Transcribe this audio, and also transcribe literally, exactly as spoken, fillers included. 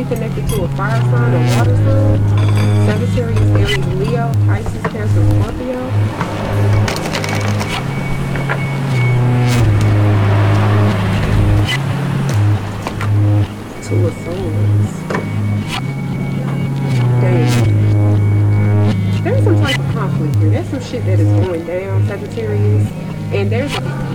connected to a fire sign or water sign. Sagittarius, Aries, Leo, Pisces, Cancer, Scorpio. Two of Swords. Dang. There's some type of conflict here. There's some shit that is going down, Sagittarius. And there's a